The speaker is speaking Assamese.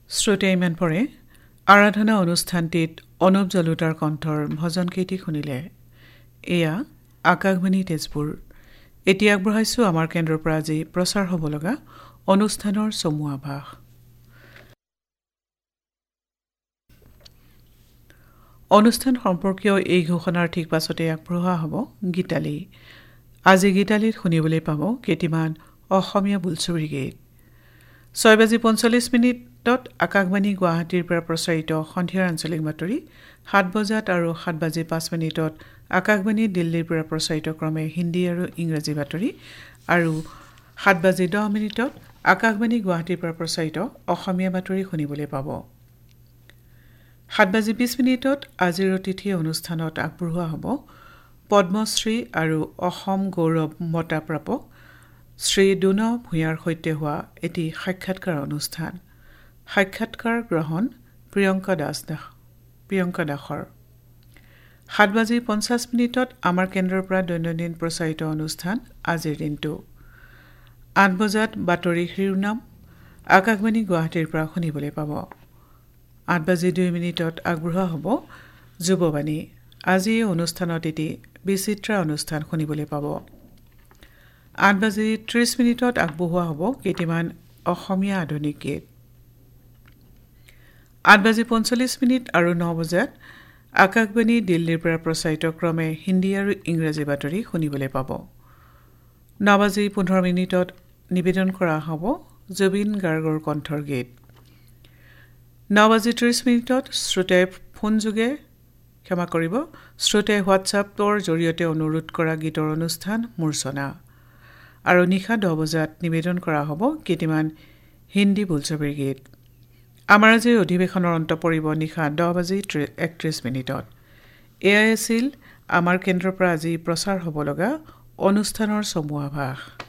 শ্ৰোতা ইমান পৰে আৰাধনা অনুষ্ঠানটিত অনুপ জলুটাৰ কণ্ঠৰ ভজন কেইটি শুনিলে। এয়া আকাশবাণী তেজপুৰ। এতিয়া আগবঢ়াইছোঁ আমাৰ কেন্দ্ৰৰ পৰা আজি প্ৰচাৰ হ'ব লগা অনুষ্ঠানৰ চমু আভাস। অনুষ্ঠান সম্পৰ্কীয় এই ঘোষণাৰ ঠিক পাছতে আগবঢ়োৱা হ'ব গীতালী। আজি গীতালীত শুনিবলৈ পাব কেইটিমান অসমীয়া বোলছবি গীত। 6:45 আকাশবাণী গুৱাহাটীৰ পৰা প্ৰচাৰিত সন্ধিয়াৰ আঞ্চলিক বাতৰি, 7 আৰু 7:05 আকাশবাণী দিল্লীৰ পৰা প্ৰচাৰিত ক্ৰমে হিন্দী আৰু ইংৰাজী বাতৰি, আৰু 7:10 আকাশবাণী গুৱাহাটীৰ পৰা প্ৰচাৰিত অসমীয়া বাতৰি শুনিবলৈ পাব। 7:20 আজিৰ অতিথি অনুষ্ঠানত আগবঢ়োৱা হ'ব পদ্মশ্ৰী আৰু অসম গৌৰৱ বঁটা প্ৰাপক শ্ৰী ডুন ভূঞাৰ সৈতে হোৱা এটি সাক্ষাৎকাৰ অনুষ্ঠান। সাক্ষাৎকাৰ গ্ৰহণ প্ৰিয়ংকা দাসৰ। 7:50 আমাৰ কেন্দ্ৰৰ পৰা দৈনন্দিন প্ৰচাৰিত অনুষ্ঠান আজিৰ দিনটো। 8 বাতৰি শিৰোনাম আকাশবাণী গুৱাহাটীৰ পৰা শুনিবলৈ পাব। 8:02 আগবঢ়োৱা হ'ব যুৱবাণী। আজি এই অনুষ্ঠানত এটি বিচিত্ৰা অনুষ্ঠান শুনিবলৈ পাব। 8:30 আগবঢ়োৱা হ'ব কেইটিমান অসমীয়া আধুনিক গীত। 8:45 আৰু 9 আকাশবাণী দিল্লীৰ পৰা প্ৰচাৰিত ক্ৰমে হিন্দী আৰু ইংৰাজী বাতৰি শুনিবলৈ পাব। 9:15 নিবেদন কৰা হ'ব জুবিন গাৰ্গৰ কণ্ঠৰ গীত। 9:30 শ্ৰোতাই হোৱাটছআপৰ জৰিয়তে অনুৰোধ কৰা গীতৰ অনুষ্ঠান মূৰ্ছনা, আৰু নিশা 10 নিবেদন কৰা হ'ব কেইটিমান হিন্দী বোলছবিৰ গীত। আমাৰ আজিৰ অধিৱেশনৰ অন্ত পৰিব নিশা 10:31। এয়াই আছিল আমাৰ কেন্দ্ৰৰ পৰা আজি প্ৰচাৰ হ'ব লগা অনুষ্ঠানৰ চমু আভাস।